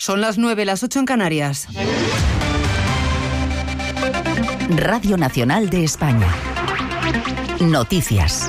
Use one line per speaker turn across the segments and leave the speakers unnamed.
Son las 9, las 8 en Canarias.
Radio Nacional de España. Noticias.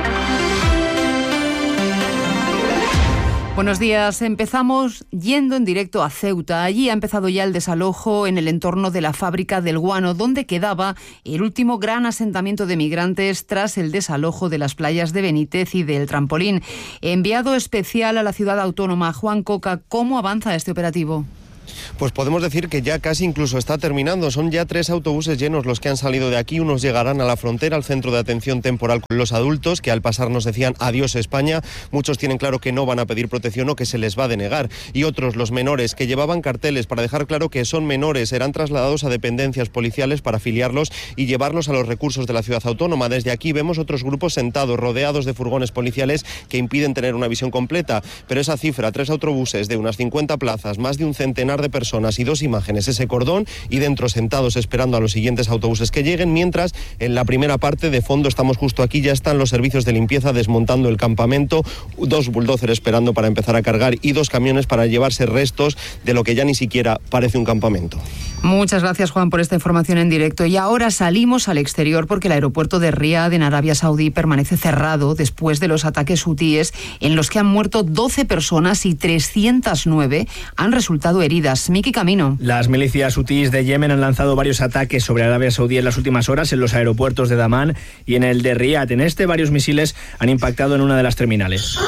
Buenos días. Empezamos yendo en directo a Ceuta. Allí ha empezado ya el desalojo en el entorno de la fábrica del guano, donde quedaba el último gran asentamiento de migrantes tras el desalojo de las playas de Benítez y del Trampolín. Enviado especial a la ciudad autónoma, Juan Coca, ¿cómo avanza este operativo?
Pues podemos decir que ya casi incluso está terminando. Son ya 3 autobuses llenos los que han salido de aquí. Unos llegarán a la frontera, al centro de atención temporal con los adultos, que al pasar nos decían adiós España. Muchos tienen claro que no van a pedir protección o que se les va a denegar. Y otros, los menores, que llevaban carteles para dejar claro que son menores, serán trasladados a dependencias policiales para afiliarlos y llevarlos a los recursos de la ciudad autónoma. Desde aquí vemos otros grupos sentados, rodeados de furgones policiales que impiden tener una visión completa. Pero esa cifra, 3 autobuses de unas 50 plazas, más de un centenar de personas y 2 imágenes, ese cordón, y dentro sentados esperando a los siguientes autobuses que lleguen, mientras en la primera parte de fondo, estamos justo aquí, ya están los servicios de limpieza desmontando el campamento, 2 bulldozers esperando para empezar a cargar y 2 camiones para llevarse restos de lo que ya ni siquiera parece un campamento.
Muchas gracias, Juan, por esta información en directo. Y ahora salimos al exterior porque el aeropuerto de Riad, en Arabia Saudí, permanece cerrado después de los ataques hutíes en los que han muerto 12 personas y 309 han resultado heridas. Miki Camino.
Las milicias hutíes de Yemen han lanzado varios ataques sobre Arabia Saudí en las últimas horas en los aeropuertos de Damán y en el de Riad. En este, varios misiles han impactado en una de las terminales.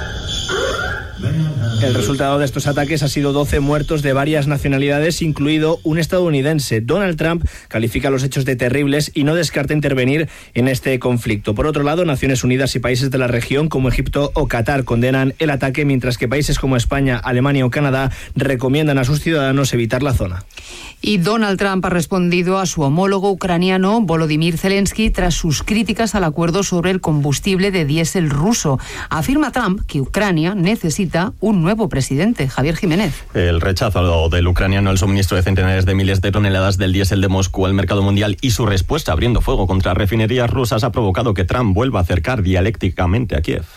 El resultado de estos ataques ha sido 12 muertos de varias nacionalidades, incluido un estadounidense. Donald Trump califica los hechos de terribles y no descarta intervenir en este conflicto. Por otro lado, Naciones Unidas y países de la región como Egipto o Qatar condenan el ataque, mientras que países como España, Alemania o Canadá recomiendan a sus ciudadanos evitar la zona.
Y Donald Trump ha respondido a su homólogo ucraniano, Volodymyr Zelensky, tras sus críticas al acuerdo sobre el combustible de diésel ruso. Afirma Trump que Ucrania necesita un nuevo presidente. Javier Jiménez.
El rechazo del ucraniano al suministro de centenares de miles de toneladas del diésel de Moscú al mercado mundial y su respuesta abriendo fuego contra refinerías rusas ha provocado que Trump vuelva a acercar dialécticamente a Kiev.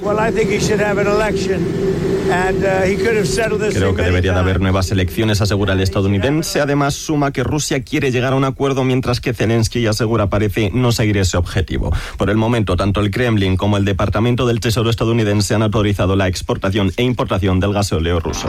Creo que debería de haber nuevas elecciones, asegura el estadounidense. Además, suma que Rusia quiere llegar a un acuerdo, mientras que Zelensky asegura parece no seguir ese objetivo. Por el momento, tanto el Kremlin como el Departamento del Tesoro estadounidense han autorizado la exportación e importación del gasóleo ruso.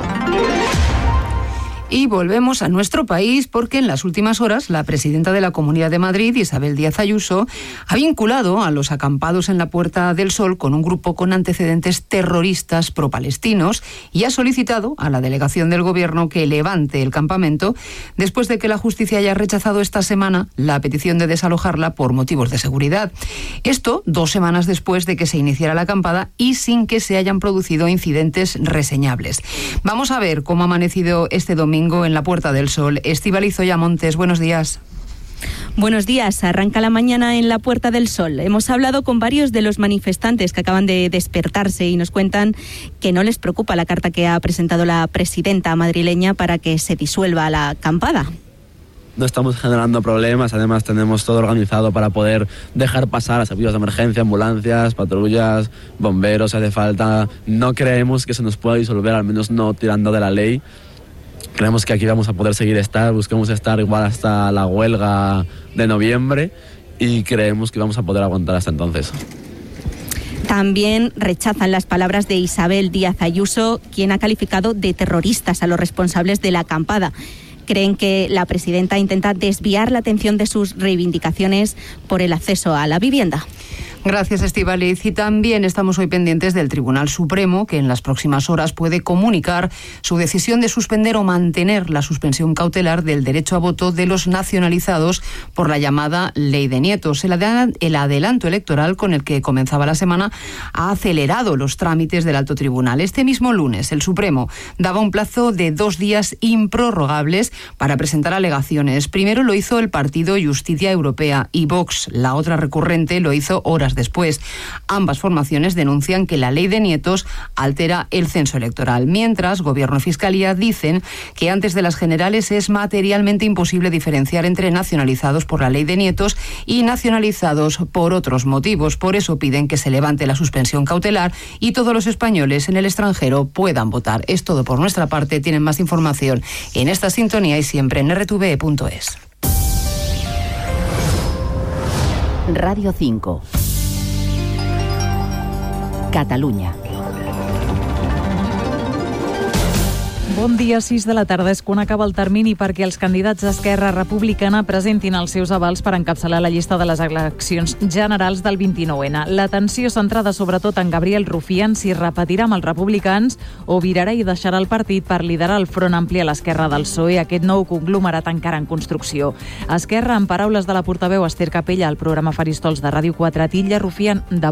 Y volvemos a nuestro país porque en las últimas horas la presidenta de la Comunidad de Madrid, Isabel Díaz Ayuso, ha vinculado a los acampados en la Puerta del Sol con un grupo con antecedentes terroristas pro-palestinos y ha solicitado a la delegación del Gobierno que levante el campamento después de que la justicia haya rechazado esta semana la petición de desalojarla por motivos de seguridad. Esto 2 semanas después de que se iniciara la acampada y sin que se hayan producido incidentes reseñables. Vamos a ver cómo ha amanecido este domingo en la Puerta del Sol. Estíbaliz Oya Montes, buenos días.
Buenos días. Arranca la mañana en la Puerta del Sol. Hemos hablado con varios de los manifestantes que acaban de despertarse y nos cuentan que no les preocupa la carta que ha presentado la presidenta madrileña para que se disuelva la acampada.
No estamos generando problemas, además tenemos todo organizado para poder dejar pasar a servicios de emergencia, ambulancias, patrullas, bomberos, si hace falta. No creemos que se nos pueda disolver, al menos no tirando de la ley. Creemos que aquí vamos a poder busquemos estar igual hasta la huelga de noviembre y creemos que vamos a poder aguantar hasta entonces.
También rechazan las palabras de Isabel Díaz Ayuso, quien ha calificado de terroristas a los responsables de la acampada. Creen que la presidenta intenta desviar la atención de sus reivindicaciones por el acceso a la vivienda.
Gracias, Estíbaliz. Y también estamos hoy pendientes del Tribunal Supremo, que en las próximas horas puede comunicar su decisión de suspender o mantener la suspensión cautelar del derecho a voto de los nacionalizados por la llamada Ley de Nietos. El adelanto electoral con el que comenzaba la semana ha acelerado los trámites del Alto Tribunal. Este mismo lunes, el Supremo daba un plazo de 2 días improrrogables para presentar alegaciones. Primero lo hizo el partido Justicia Europea y Vox. La otra recurrente lo hizo horas horas después. Ambas formaciones denuncian que la ley de nietos altera el censo electoral, mientras Gobierno y Fiscalía dicen que antes de las generales es materialmente imposible diferenciar entre nacionalizados por la ley de nietos y nacionalizados por otros motivos. Por eso piden que se levante la suspensión cautelar y todos los españoles en el extranjero puedan votar. Es todo por nuestra parte. Tienen más información en esta sintonía y siempre en rtve.es.
Radio 5. Catalunya.
Bon dia, 6 de la tarda és quan acaba el termini perquè els candidats d'Esquerra Republicana presentin els seus avals per encapçalar la llista de les eleccions generals del 29N. L'atenció centrada sobretot en Gabriel Rufián, si repetirà amb els republicans o virarà i deixarà el partit per liderar el Front Ampli a l'esquerra del PSOE, aquest nou conglomerat encara en construcció. Esquerra, en paraules de la portaveu Esther Capella al programa Faristols de Ràdio 4, titlla Rufián de